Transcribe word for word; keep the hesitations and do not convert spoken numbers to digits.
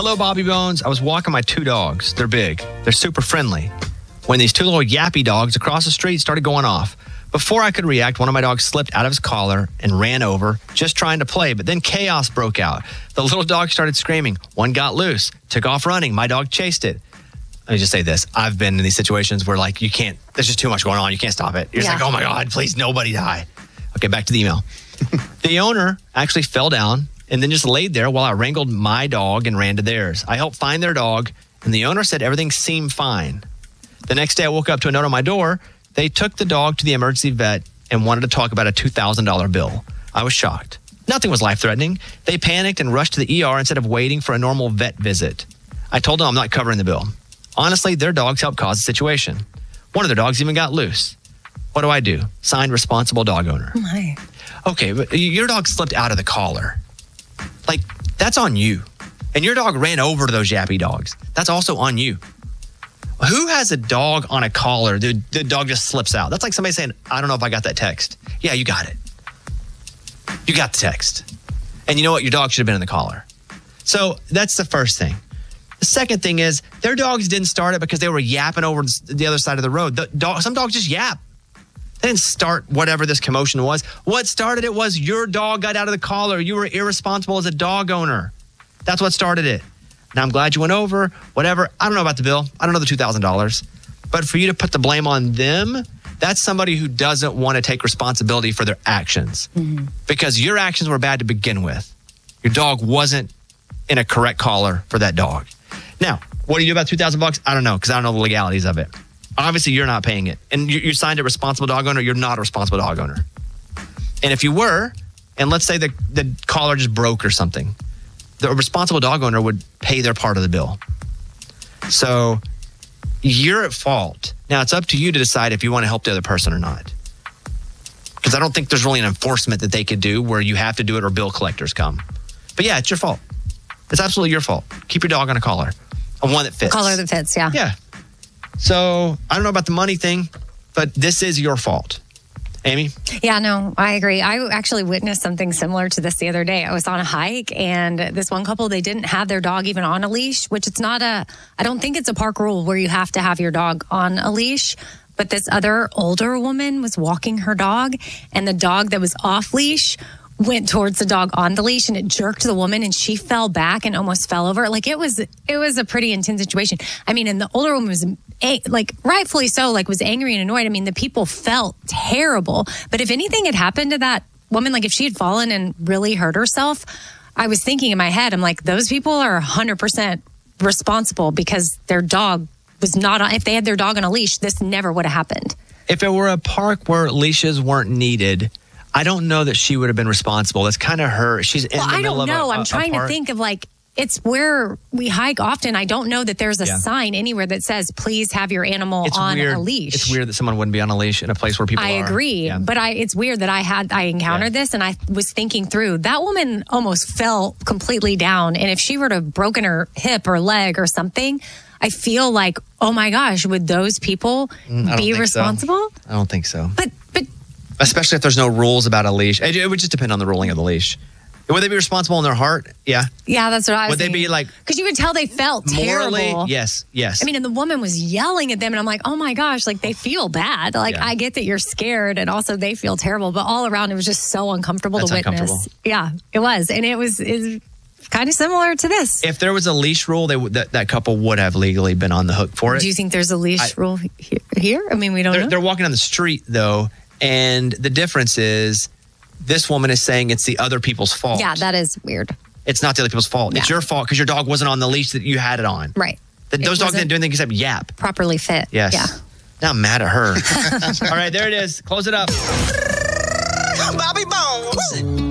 Hello, Bobby Bones. I was walking my two dogs. They're big. They're super friendly. When these two little yappy dogs across the street started going off. Before I could react, one of my dogs slipped out of his collar and ran over, just trying to play. But then chaos broke out. The little dog started screaming. One got loose, took off running. My dog chased it. Let me just say this. I've been in these situations where, like, you can't, there's just too much going on. You can't stop it. You're just Yeah. like, oh my God, please, nobody die. Okay, back to the email. The owner actually fell down and then just laid there while I wrangled my dog and ran to theirs. I helped find their dog, and the owner said everything seemed fine. The next day, I woke up to a note on my door. They took the dog to the emergency vet and wanted to talk about a two thousand dollars bill. I was shocked. Nothing was life-threatening. They panicked and rushed to the E R instead of waiting for a normal vet visit. I told them I'm not covering the bill. Honestly, their dogs helped cause the situation. One of their dogs even got loose. What do I do? Signed, responsible dog owner. Oh my. Okay, but your dog slipped out of the collar. Like, that's on you. And your dog ran over to those yappy dogs. That's also on you. Who has a dog on a collar? The, the dog just slips out. That's like somebody saying, I don't know if I got that text. Yeah, you got it. You got the text. And you know what? Your dog should have been in the collar. So that's the first thing. The second thing is their dogs didn't start it because they were yapping over the other side of the road. The dog, some dogs just yap. They didn't start whatever this commotion was. What started it was your dog got out of the collar. You were irresponsible as a dog owner. That's what started it. Now, I'm glad you went over, whatever. I don't know about the bill. I don't know the two thousand dollars. But for you to put the blame on them, that's somebody who doesn't want to take responsibility for their actions. Mm-hmm. Because your actions were bad to begin with. Your dog wasn't in a correct collar for that dog. Now, what do you do about two thousand bucks? I don't know, because I don't know the legalities of it. Obviously, you're not paying it. And you, you signed a responsible dog owner. You're not a responsible dog owner. And if you were, and let's say the, the collar just broke or something, the responsible dog owner would pay their part of the bill. So you're at fault. Now, it's up to you to decide if you want to help the other person or not. Because I don't think there's really an enforcement that they could do where you have to do it or bill collectors come. But yeah, it's your fault. It's absolutely your fault. Keep your dog on a collar. A one that fits. A collar that fits, yeah. Yeah. So I don't know about the money thing, but this is your fault. Amy? Yeah, no, I agree. I actually witnessed something similar to this the other day. I was on a hike, and this one couple, they didn't have their dog even on a leash, which it's not a, I don't think it's a park rule where you have to have your dog on a leash. But this other older woman was walking her dog, and the dog that was off leash went towards the dog on the leash, and it jerked the woman, and she fell back and almost fell over. Like it was, it was a pretty intense situation. I mean, and the older woman was like rightfully so, like was angry and annoyed. I mean, the people felt terrible. But if anything had happened to that woman, like if she had fallen and really hurt herself, I was thinking in my head, I'm like, those people are one hundred percent responsible because their dog was not on. If they had their dog on a leash, this never would have happened. If it were a park where leashes weren't needed, I don't know that she would have been responsible. That's kind of her. She's in well, the middle of a I don't know. A, I'm a trying park. to think of like, it's where we hike often. I don't know that there's a Yeah. sign anywhere that says, please have your animal It's on weird. a leash. It's weird that someone wouldn't be on a leash in a place where people I are. agree. Yeah. But I, it's weird that I had, I encountered Yeah. this and I was thinking through that woman almost fell completely down. And if she were to have broken her hip or leg or something, I feel like, oh my gosh, would those people Mm, I don't be think so. responsible? I don't think so. But, but Especially if there's no rules about a leash. It, it would just depend on the ruling of the leash. Would they be responsible in their heart? Yeah. yeah, that's what I was Would they be like because you could tell they felt morally? terrible. Yes, yes. I mean, and the woman was yelling at them, and I'm like, oh my gosh, like they feel bad. Like Yeah. I get that you're scared, and also they feel terrible, but all around it was just so uncomfortable That's to witness. uncomfortable. Yeah, it was, and it was is kind of similar to this. if there was a leash rule, they would, that, that couple would have legally been on the hook for it. Do you think there's a leash I- rule he- here? I mean, we don't They're, know. they're walking on the street, though, and the difference is this woman is saying it's the other people's fault. Yeah, that is weird. It's not the other people's fault. It's Yeah. your fault because your dog wasn't on the leash that you had it on. Right. The, It those dogs wasn't didn't do anything except yap. properly fit. Yes. Yeah. Now I'm mad at her. All right, there it is. Close it up. Bobby Bones.